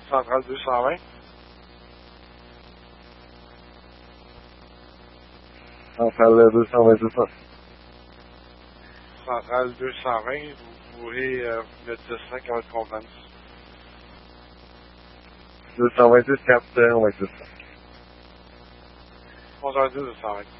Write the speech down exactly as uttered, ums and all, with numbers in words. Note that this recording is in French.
Centrale deux cent vingt. Centrale deux cent vingt, c'est ça. Centrale deux cent vingt, vous pourrez euh, mettre cinq à votre convenance. deux cent vingt-six, quatre, on va être ça. onze heures dix, deux cent vingt.